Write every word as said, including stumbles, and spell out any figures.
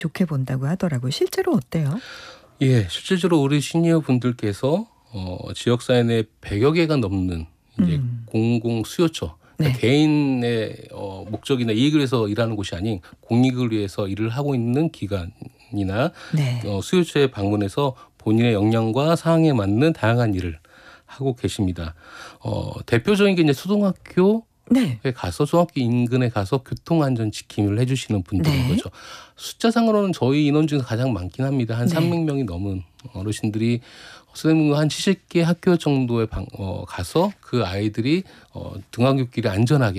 좋게 본다고 하더라고요. 실제로 어때요? 예, 실질적으로 우리 시니어 분들께서 어, 지역사회 내 백여 개가 넘는 이제 음. 공공 수요처, 그러니까 네. 개인의 어, 목적이나 이익을 위해서 일하는 곳이 아닌 공익을 위해서 일을 하고 있는 기관이나 네. 어, 수요처에 방문해서 본인의 역량과 상황에 맞는 다양한 일을 하고 계십니다. 어, 대표적인 게 이제 초등학교 네. 에 가서 중학교 인근에 가서 교통안전 지킴이를 해주시는 분들인 네. 거죠. 숫자상으로는 저희 인원 중에서 가장 많긴 합니다. 한 네. 삼백 명이 넘은 어르신들이 선생님과 한 칠십 개 학교 정도에 방, 어, 가서 그 아이들이 어, 등하굣길에 안전하게